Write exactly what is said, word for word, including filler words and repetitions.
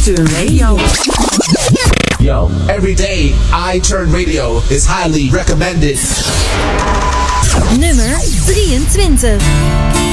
iTurn Radio. Yo, every day iTurn Radio is highly recommended. Nummer drieëntwintig.